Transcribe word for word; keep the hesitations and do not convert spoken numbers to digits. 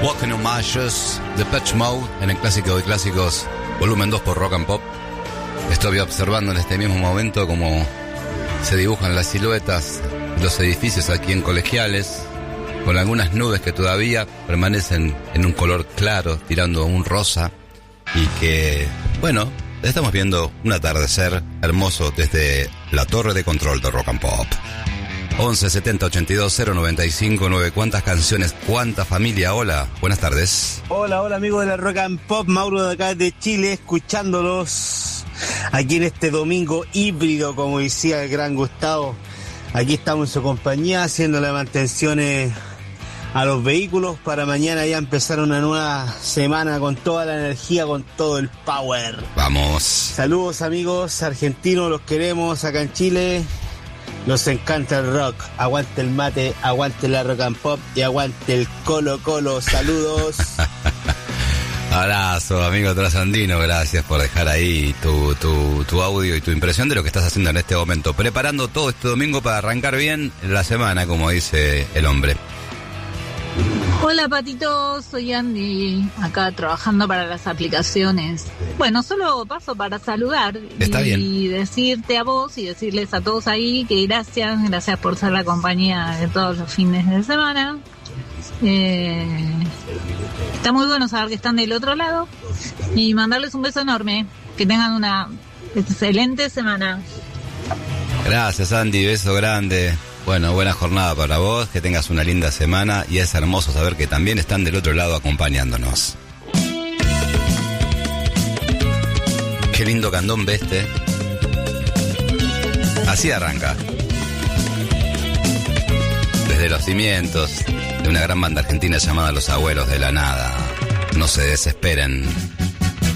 Walking on Ashes, Depeche Mode, en el Clásico de Clásicos, volumen dos por Rock and Pop. Estoy observando en este mismo momento cómo se dibujan las siluetas de los edificios aquí en Colegiales, con algunas nubes que todavía permanecen en un color claro, tirando a un rosa, y que, bueno, estamos viendo un atardecer hermoso desde la torre de control de Rock and Pop. once setenta ochenta y dos cero noventa y cinco nueve. ¿Cuántas canciones? ¿Cuánta familia? Hola, buenas tardes. Hola, hola amigos de la Rock and Pop, Mauro de acá de Chile, escuchándolos aquí en este domingo híbrido, como decía el gran Gustavo. Aquí estamos en su compañía haciendo las mantenciones a los vehículos para mañana ya empezar una nueva semana con toda la energía, con todo el power. Vamos. Saludos amigos argentinos, los queremos acá en Chile. Nos encanta el rock, aguante el mate, aguante la Rock and Pop y aguante el Colo Colo. Saludos. Abrazo, amigo trasandino, gracias por dejar ahí tu, tu, tu audio y tu impresión de lo que estás haciendo en este momento. Preparando todo este domingo para arrancar bien la semana, como dice el hombre. Hola Patito, soy Andy, acá trabajando para las aplicaciones. Bueno, solo paso para saludar Está y bien. decirte a vos y decirles a todos ahí que gracias, gracias por ser la compañía de todos los fines de semana. Eh, está muy bueno saber que están del otro lado y mandarles un beso enorme, que tengan una excelente semana. Gracias Andy, beso grande. Bueno, buena jornada para vos, que tengas una linda semana y es hermoso saber que también están del otro lado acompañándonos. Qué lindo candombe este. Así arranca. Desde los cimientos de una gran banda argentina llamada Los Abuelos de la Nada. No se desesperen.